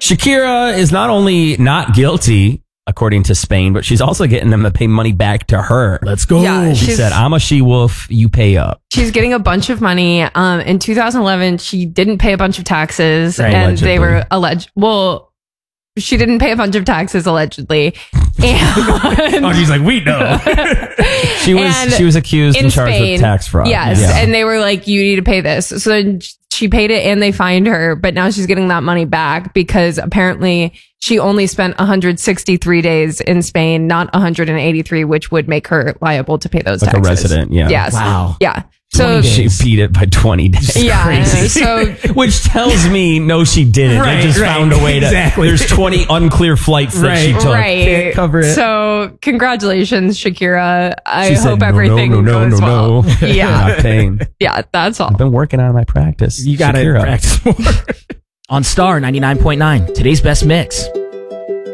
Shakira is not only not guilty, according to Spain, but she's also getting them to pay money back to her. Let's go. Yeah, She said, I'm a she-wolf, you pay up. She's getting a bunch of money. In 2011, she didn't pay a bunch of taxes, Right. and Allegedly. they were alleged. Well, she didn't pay a bunch of taxes allegedly. And Oh, she's like, we know. She was accused and charged with tax fraud. Yes, Yeah. and they were like, you need to pay this. So then she paid it and they fined her, but now she's getting that money back because apparently she only spent 163 days in Spain, not 183, which would make her liable to pay those Like a taxes. resident, yeah. Yes. Wow. Yeah. So she beat it by 20 days. yeah. Crazy. So Which tells me, no, she didn't. Right, they just right. found a way to. Exactly. There's 20 unclear flights that she took. right. Can't cover it. So congratulations, Shakira. I She said, hope "No, everything no, goes well. no. Yeah. Not paying. Yeah, that's all. I've been working on my practice. You got to Shakira. practice more. On Star 99.9, today's best mix.